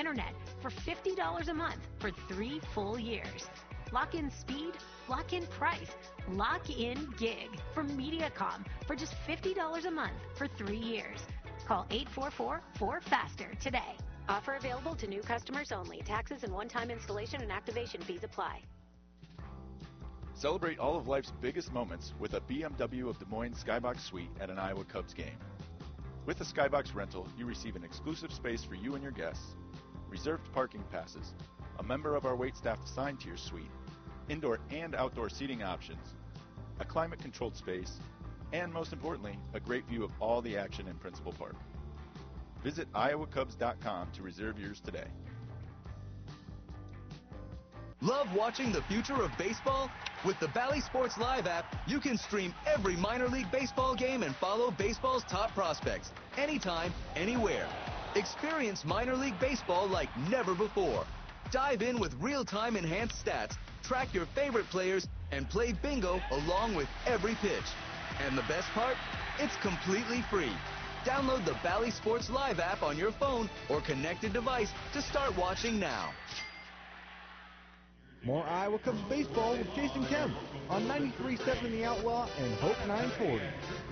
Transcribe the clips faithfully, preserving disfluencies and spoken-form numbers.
internet for fifty dollars a month for three full years. Lock in speed, lock in price, lock in gig from Mediacom for just fifty dollars a month for three years. Call eight four four, four faster today. Offer available to new customers only. Taxes and one-time installation and activation fees apply. Celebrate all of life's biggest moments with a B M W of Des Moines Skybox Suite at an Iowa Cubs game. With a Skybox rental, you receive an exclusive space for you and your guests, reserved parking passes, a member of our waitstaff assigned to your suite, indoor and outdoor seating options, a climate-controlled space, and most importantly, a great view of all the action in Principal Park. Visit iowa cubs dot com to reserve yours today. Love watching the future of baseball? With the Bally Sports Live app, you can stream every minor league baseball game and follow baseball's top prospects anytime, anywhere. Experience minor league baseball like never before. Dive in with real-time enhanced stats, track your favorite players, and play bingo along with every pitch. And the best part? It's completely free. Download the Bally Sports Live app on your phone or connected device to start watching now. More Iowa Cubs baseball with Jason Kemp on ninety-three point seven The Outlaw and Hope nine forty.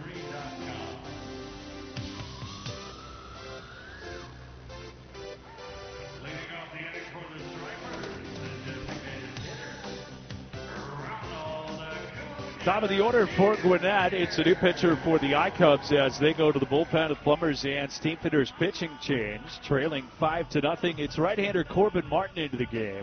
Top of the order for Gwinnett. It's a new pitcher for the I-Cubs as they go to the bullpen with Plumbers and Steamfitters pitching change. Trailing five to nothing. It's right-hander Corbin Martin into the game.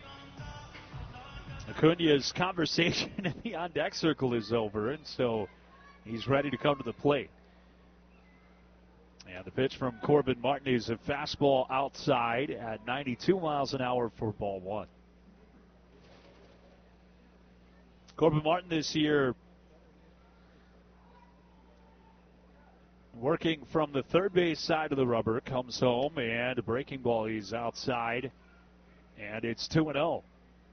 Acuna's conversation in the on-deck circle is over, and so he's ready to come to the plate. And the pitch from Corbin Martin is a fastball outside at ninety-two miles an hour for ball one. Corbin Martin this year working from the third base side of the rubber, comes home, and a breaking ball, he's outside, and it's two and oh.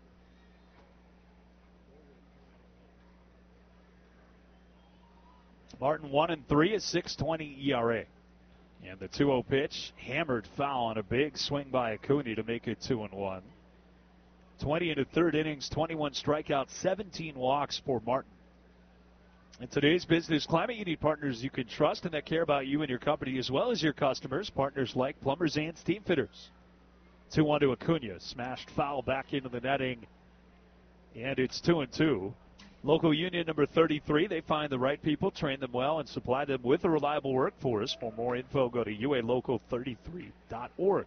Martin one and three, a six twenty E R A. And the two oh pitch, hammered foul on a big swing by Acuna to make it two and one. twenty into third innings, twenty-one strikeouts, seventeen walks for Martin. In today's business climate, you need partners you can trust and that care about you and your company as well as your customers. Partners like Plumbers and Steamfitters. two one to Acuna, smashed foul back into the netting, and it's two and two. Local union number thirty-three, they find the right people, train them well, and supply them with a reliable workforce. For more info, go to U A local thirty-three dot org.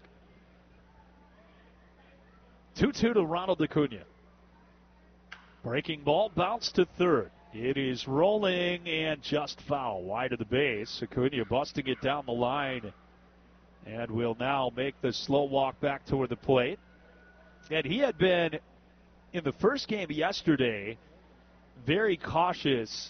two two to Ronald Acuna. Breaking ball, bounce to third. It is rolling and just foul, wide of the base. Acuna busting it down the line, and will now make the slow walk back toward the plate. And he had been, in the first game yesterday, very cautious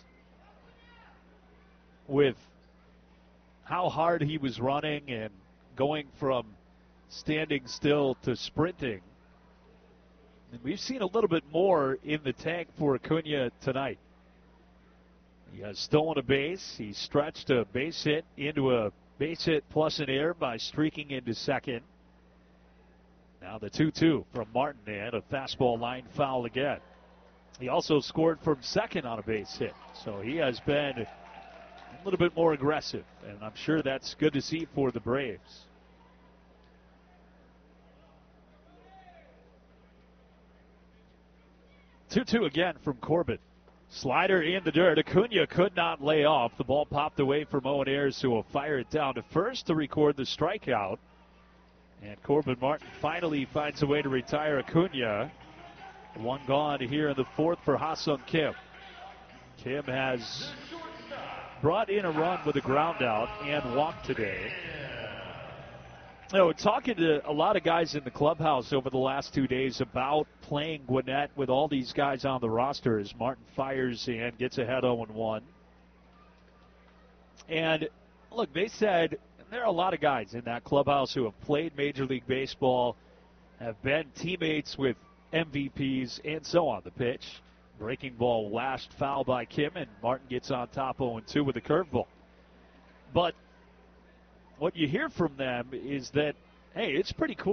with how hard he was running and going from standing still to sprinting. And we've seen a little bit more in the tank for Acuna tonight. He has stolen a base. He stretched a base hit into a base hit plus an error by streaking into second. Now the two two from Martin, and a fastball line foul again. He also scored from second on a base hit. So he has been a little bit more aggressive, and I'm sure that's good to see for the Braves. two two again from Corbin. Slider in the dirt. Acuna could not lay off. The ball popped away from Owen Ayers, who will fire it down to first to record the strikeout. And Corbin Martin finally finds a way to retire Acuna. One gone here in the fourth for Ha-Seong Kim. Kim has brought in a run with a ground out and walked today. You know, talking to a lot of guys in the clubhouse over the last two days about playing Gwinnett with all these guys on the roster as Martin fires and gets ahead oh one. And, look, they said there are a lot of guys in that clubhouse who have played Major League Baseball, have been teammates with M V Ps, and so on. The pitch, breaking ball lashed foul by Kim, and Martin gets on top oh two with a curveball. But what you hear from them is that, hey, it's pretty cool